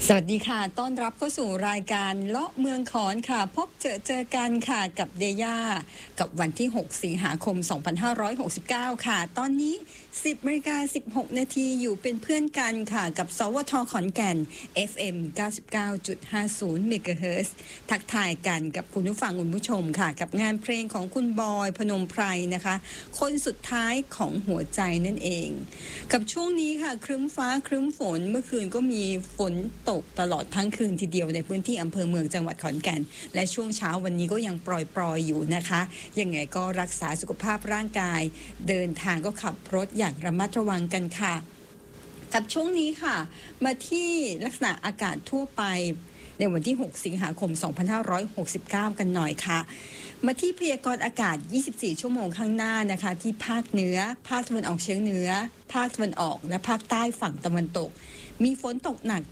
สวัสดีค่ะต้อนรับเข้าสู่รายการเลาะเมืองขอนค่ะพบเจอกันค่ะกับเดย่ากับวันที่6สิงหาคม2569ค่ะตอนนี้10นาฬิกา16นาทีอยู่เป็นเพื่อนกันค่ะกับสวทขอนแก่น FM 99.50เมกะเฮิรตซ์ทักทายกันกับคุณผู้ฟังคุณผู้ชมค่ะกับงานเพลงของคุณบอยพนมไพรนะคะคนสุดท้ายของหัวใจนั่นเองกับช่วงนี้ค่ะครึ้มฟ้าครึ้มฝนเมื่อคืนก็มีฝนตกตลอดทั้งคืนทีเดียวในพื้นที่อำเภอเมืองจังหวัดขอนแก่นและช่วงเช้าวันนี้ก็ยังปล่อยอยู่นะคะยังไงก็รักษาสุขภาพร่างกายเดินทางก็ขับรถอย่างระมัดระวังกันค่ะกับช่วงนี้ค่ะมาที่ลักษณะอากาศทั่วไปในวันที่6สิงหาคม2569กันหน่อยค่ะมาที่พยากรณ์อากาศ24ชั่วโมงข้างหน้านะคะที่ภาคเหนือภาคตะวันออกเฉียงเหนือภาคตะวันออกและภาคใต้ฝั่งตะวันตกมีฝนตกหนัก